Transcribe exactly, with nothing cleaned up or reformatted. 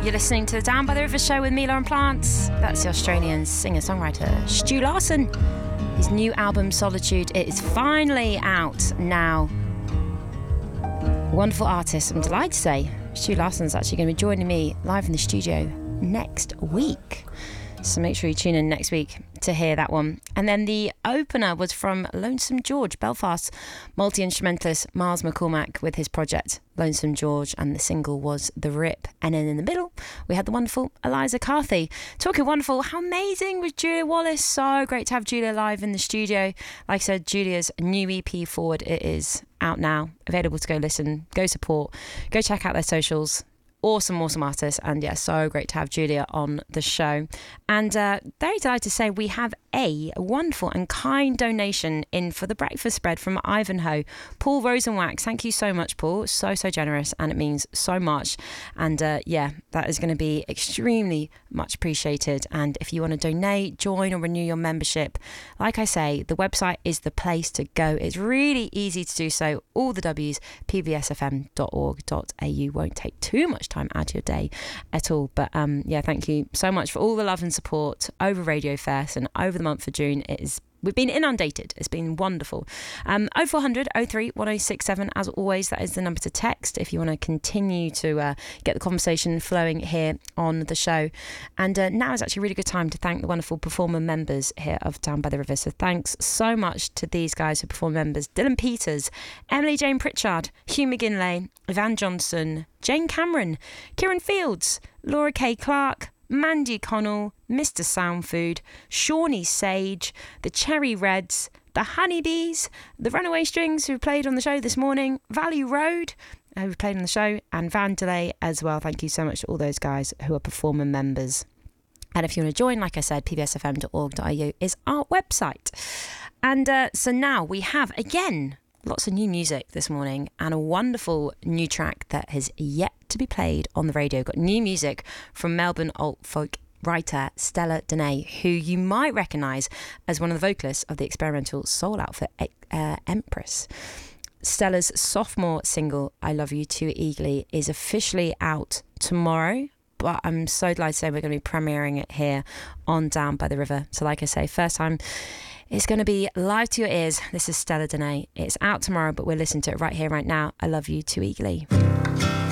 You're listening to the Down by the River show with me, Lauren Plants. That's the Australian singer-songwriter Stu Larsen. His new album, Solitude, it is finally out now. Wonderful artist, I'm delighted to say. Stu Larsen's actually going to be joining me live in the studio next week. So make sure you tune in next week to hear that one. And then the opener was from Lonesome George, Belfast multi-instrumentalist Miles McCormack with his project Lonesome George, and the single was The Rip. And then in the middle we had the wonderful Eliza Carthy. Talking wonderful, how amazing was Julia Wallace? So great to have Julia live in the studio. Like I said, Julia's new E P Forward, it is out now, available to go listen, go support, go check out their socials. Awesome, awesome artist. And yeah, so great to have Julia on the show. And uh, very delighted to say we have a wonderful and kind donation in for the breakfast spread from Ivanhoe. Paul Rosenwax, thank you so much, Paul. So, so generous, and it means so much. And uh, yeah, that is going to be extremely much appreciated. And if you want to donate, join or renew your membership, like I say, the website is the place to go. It's really easy to do so. All the W's, p b s f m dot org dot a u. Won't take too much time out of your day at all. But um, yeah, thank you so much for all the love and support over Radio Fest and over the month of June. It is We've been inundated. It's been wonderful. Um, oh four hundred, oh three, one oh six seven. As always, that is the number to text if you want to continue to uh, get the conversation flowing here on the show. And uh, now is actually a really good time to thank the wonderful performer members here of Down by the River. So thanks so much to these guys who perform members. Dylan Peters, Emily Jane Pritchard, Hugh McGinley, Van Johnson, Jane Cameron, Kieran Fields, Laura K. Clark, Mandy Connell, Mister Soundfood, Shawnee Sage, the Cherry Reds, the Honeybees, the Runaway Strings who played on the show this morning, Valley Road who played on the show, and Van Delay as well. Thank you so much to all those guys who are performer members. And if you want to join, like I said, p b s f m dot org dot i u is our website. And uh, so now we have, again, lots of new music this morning and a wonderful new track that has yet to be played on the radio. Got new music from Melbourne alt folk writer Stella Dene, who you might recognise as one of the vocalists of the experimental soul outfit uh, Empress. Stella's sophomore single, I Love You Too Eagerly, is officially out tomorrow. But I'm so delighted to say we're going to be premiering it here on Down by the River. So like I say, first time it's going to be live to your ears. This is Stella Dene. It's out tomorrow, but we'll listen to it right here, right now. I Love You Too Eagerly.